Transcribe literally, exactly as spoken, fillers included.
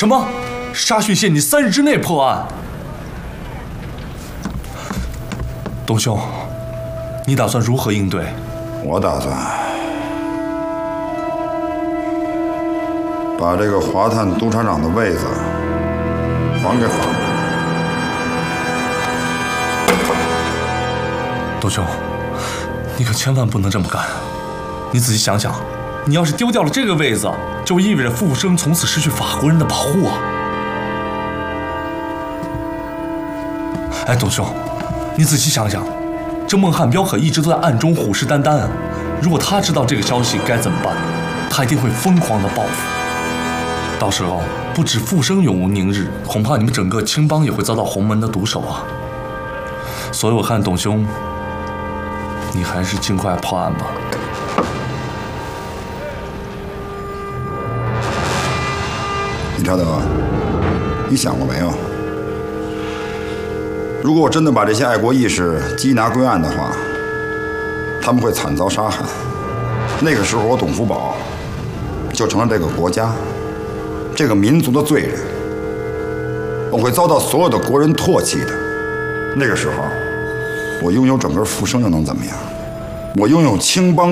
什么？沙逊县你三日之内破案？董兄，你打算如何应对？ 我打算把这个华探督察长的位子还给法官。 董兄，你可千万不能这么干！你仔细想想，你要是丢掉了这个位子，就意味着傅生从此失去法国人的保护啊！哎，董兄，你仔细想想，这孟汉彪可一直都在暗中虎视眈眈啊！如果他知道这个消息该怎么办？他一定会疯狂的报复。到时候不止傅生永无宁日，恐怕你们整个青帮也会遭到洪门的毒手啊！所以我看董兄，你还是尽快破案吧。 理查德，你想过没有？如果我真的把这些爱国义士缉拿归案的话，他们会惨遭杀害。那个时候，我董福宝就成了这个国家、这个民族的罪人，我会遭到所有的国人唾弃的。那个时候，我拥有整个复生又能怎么样？我拥有青帮